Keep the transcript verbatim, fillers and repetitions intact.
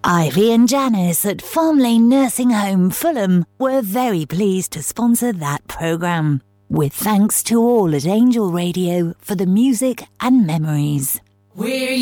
Ivy and Janice at Farm Lane Nursing Home, Fulham, were very pleased to sponsor that programme. With thanks to all at Angel Radio for the music and memories. We're